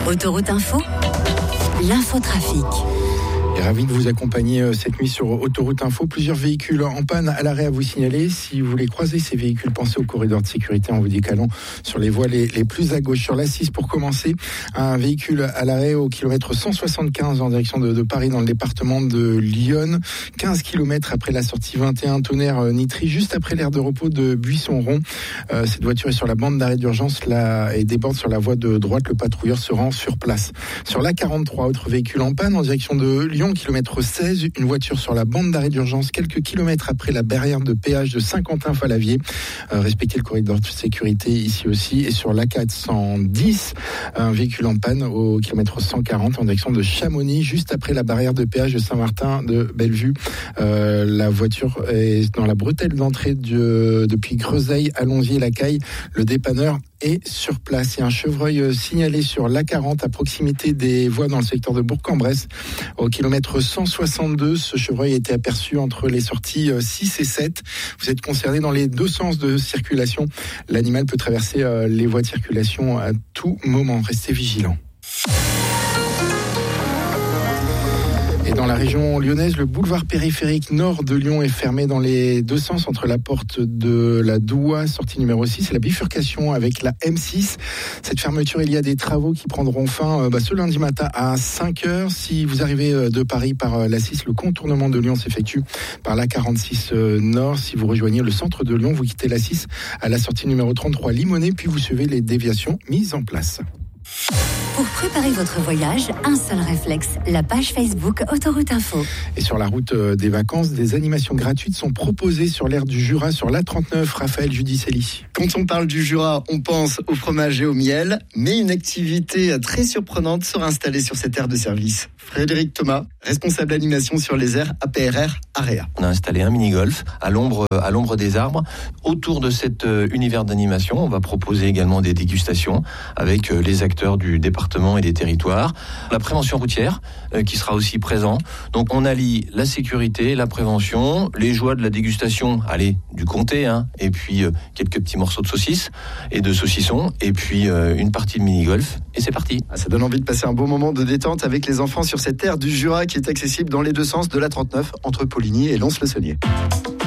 Autoroute Info, l'infotrafic. Et ravi de vous accompagner cette nuit sur Autoroute Info. Plusieurs véhicules en panne à l'arrêt à vous signaler. Si vous voulez croiser ces véhicules, pensez au corridor de sécurité en vous décalant sur les voies les plus à gauche. Sur l'A6 pour commencer, un véhicule à l'arrêt au kilomètre 175 en direction de Paris dans le département de l'Yonne. 15 km après la sortie 21 Tonnerre-Nitry, juste après l'aire de repos de Buisson-Rond. Cette voiture est sur la bande d'arrêt d'urgence là et déborde sur la voie de droite. Le patrouilleur se rend sur place. Sur l'A43, autre véhicule en panne en direction de Lyon, kilomètre 16, une voiture sur la bande d'arrêt d'urgence quelques kilomètres après la barrière de péage de Saint-Quentin-Falavier. Respectez le corridor de sécurité ici aussi. Et sur l'A410, un véhicule en panne au kilomètre 140 en direction de Chamonix, juste après la barrière de péage de Saint-Martin de Bellevue. La voiture est dans la bretelle d'entrée depuis Creuseuil, Allonzier-Lacaille. Le dépanneur est sur place. Il y a un chevreuil signalé sur l'A40 à proximité des voies dans le secteur de Bourg-en-Bresse. Au kilomètre 162, ce chevreuil a été aperçu entre les sorties 6 et 7. Vous êtes concerné dans les deux sens de circulation. L'animal peut traverser les voies de circulation à tout moment. Restez vigilants. Et dans la région lyonnaise, le boulevard périphérique nord de Lyon est fermé dans les deux sens entre la porte de la Doua, sortie numéro 6, et la bifurcation avec la M6. Cette fermeture, il y a des travaux qui prendront fin ce lundi matin à 5h. Si vous arrivez de Paris par la 6, le contournement de Lyon s'effectue par la 46 Nord. Si vous rejoignez le centre de Lyon, vous quittez la 6 à la sortie numéro 33 Limonest, puis vous suivez les déviations mises en place. Pour préparer votre voyage, un seul réflexe, la page Facebook Autoroute Info. Et sur la route des vacances, des animations gratuites sont proposées sur l'aire du Jura, sur l'A39, Raphaël Judicelli. Quand on parle du Jura, on pense au fromage et au miel, mais une activité très surprenante sera installée sur cette aire de service. Frédéric Thomas, responsable animation sur les aires APRR Area. On a installé un mini-golf à l'ombre des arbres. Autour de cet univers d'animation, on va proposer également des dégustations avec les acteurs du département et des territoires. La prévention routière qui sera aussi présent. Donc on allie la sécurité, la prévention, les joies de la dégustation, du comté, et puis quelques petits morceaux de saucisses et de saucissons, et puis une partie de mini-golf, et c'est parti. Ça donne envie de passer un bon moment de détente avec les enfants sur cette aire du Jura qui est accessible dans les deux sens de l'A39 entre Poligny et Lons-le-Saunier.